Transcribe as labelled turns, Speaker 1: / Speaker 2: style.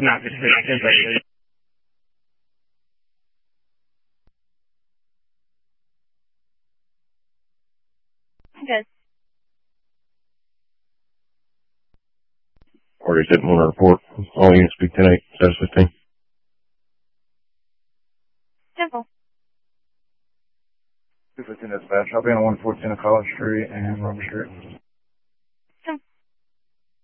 Speaker 1: not restricted, but
Speaker 2: Good.
Speaker 3: Orders didn't want to report. All units speak tonight. Status 15.
Speaker 2: Simple.
Speaker 4: 215 dispatch. I'll be on 114 of College Street and Roma Street.